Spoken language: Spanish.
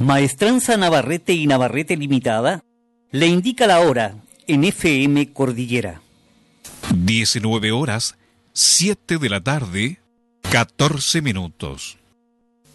Maestranza Navarrete y Navarrete Limitada le indica la hora en FM Cordillera. 19 horas, 7 de la tarde, 14 minutos.